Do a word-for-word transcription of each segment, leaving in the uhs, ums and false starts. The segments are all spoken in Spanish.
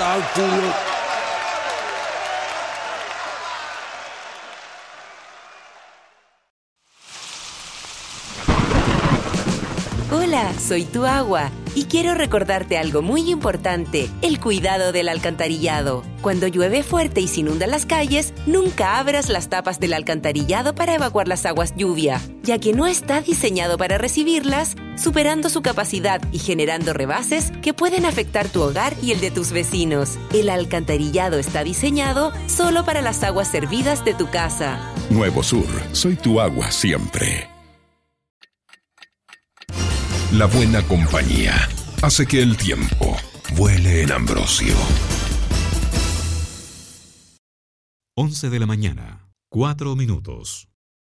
cálculo. Hola, soy tu agua y quiero recordarte algo muy importante, el cuidado del alcantarillado. Cuando llueve fuerte y se inundan las calles, nunca abras las tapas del alcantarillado para evacuar las aguas lluvia, ya que no está diseñado para recibirlas, superando su capacidad y generando rebases que pueden afectar tu hogar y el de tus vecinos. El alcantarillado está diseñado solo para las aguas servidas de tu casa. Nuevo Sur, soy tu agua siempre. La buena compañía hace que el tiempo vuele en Ambrosio. once de la mañana, cuatro minutos.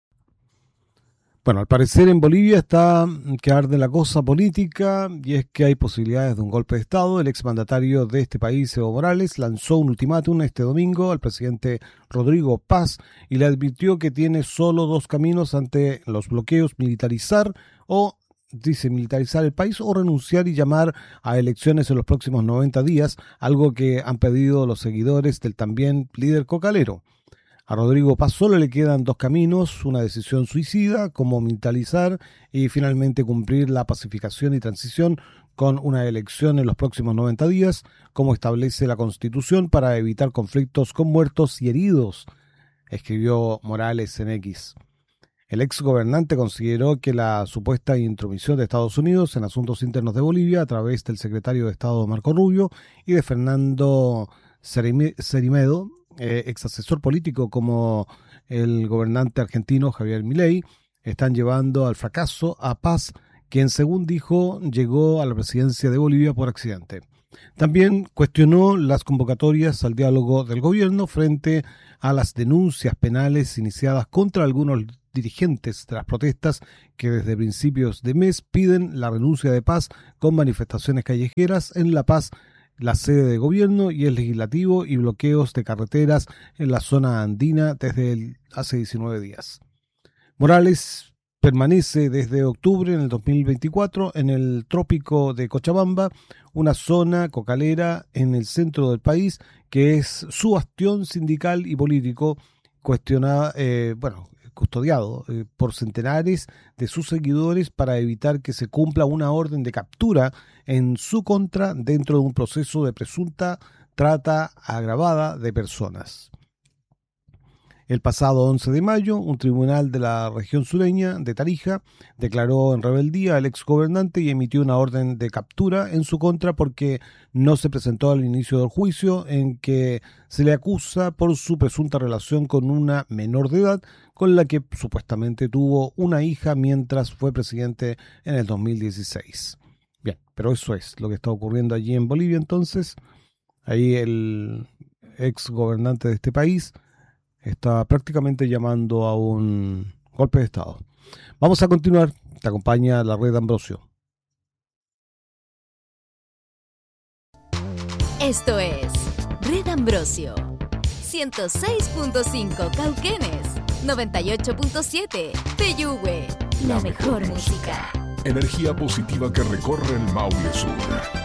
Bueno, al parecer en Bolivia está que arde la cosa política y es que hay posibilidades de un golpe de Estado. El exmandatario de este país, Evo Morales, lanzó un ultimátum este domingo al presidente Rodrigo Paz y le advirtió que tiene solo dos caminos ante los bloqueos: militarizar o dice militarizar el país o renunciar y llamar a elecciones en los próximos noventa días, algo que han pedido los seguidores del también líder cocalero. A Rodrigo Paz solo le quedan dos caminos: una decisión suicida, como militarizar, y finalmente cumplir la pacificación y transición con una elección en los próximos noventa días, como establece la Constitución, para evitar conflictos con muertos y heridos, escribió Morales en X. El ex gobernante consideró que la supuesta intromisión de Estados Unidos en asuntos internos de Bolivia a través del secretario de Estado Marco Rubio y de Fernando Cerimedo, eh, ex asesor político como el gobernante argentino Javier Milei, están llevando al fracaso a Paz, quien, según dijo, llegó a la presidencia de Bolivia por accidente. También cuestionó las convocatorias al diálogo del gobierno frente a las denuncias penales iniciadas contra algunos dirigentes de las protestas que desde principios de mes piden la renuncia de Paz con manifestaciones callejeras en La Paz, la sede de gobierno y el legislativo, y bloqueos de carreteras en la zona andina desde el, hace diecinueve días. Morales permanece desde octubre en el dos mil veinticuatro en el trópico de Cochabamba, una zona cocalera en el centro del país que es su bastión sindical y político, cuestionada, eh, bueno, custodiado eh, por centenares de sus seguidores para evitar que se cumpla una orden de captura en su contra dentro de un proceso de presunta trata agravada de personas. El pasado once de mayo, un tribunal de la región sureña de Tarija declaró en rebeldía al exgobernante y emitió una orden de captura en su contra porque no se presentó al inicio del juicio, en que se le acusa por su presunta relación con una menor de edad con la que supuestamente tuvo una hija mientras fue presidente en el dos mil dieciséis. Bien, pero eso es lo que está ocurriendo allí en Bolivia. Entonces, ahí el exgobernante de este país está prácticamente llamando a un golpe de Estado. Vamos a continuar. Te acompaña la red Ambrosio. Esto es Red Ambrosio. ciento seis punto cinco Cauquenes, noventa y ocho punto siete Peyúgue. La mejor música. Energía positiva que recorre el Maule Sur.